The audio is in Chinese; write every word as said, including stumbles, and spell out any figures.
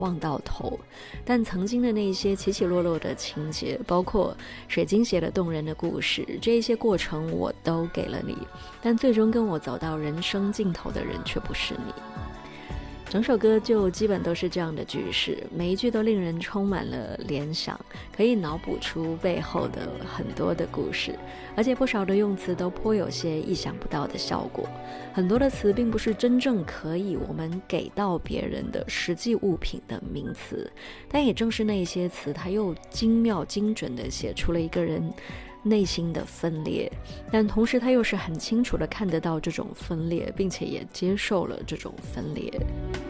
望到头，但曾经的那些起起落落的情节，包括水晶写的动人的故事，这一些过程我都给了你，但最终跟我走到人生尽头的人却不是你。整首歌就基本都是这样的句式，每一句都令人充满了联想，可以脑补出背后的很多的故事，而且不少的用词都颇有些意想不到的效果。很多的词并不是真正可以我们给到别人的实际物品的名词，但也正是那些词，它又精妙精准地写出了一个人内心的分裂，但同时他又是很清楚地看得到这种分裂，并且也接受了这种分裂。